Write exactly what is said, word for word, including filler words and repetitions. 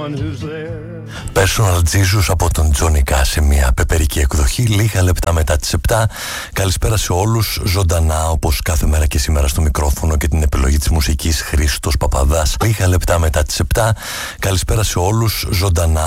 Personal Jesus από τον Τζόνι Κά σε μια πεπερική εκδοχή, λίγα λεπτά μετά τις επτά. Καλησπέρα σε όλους, ζωντανά όπως κάθε μέρα και σήμερα στο μικρόφωνο και την επιλογή της μουσικής Χρήστος Παπαδάς. Λίγα λεπτά μετά τις επτά. Καλησπέρα σε όλους, ζωντανά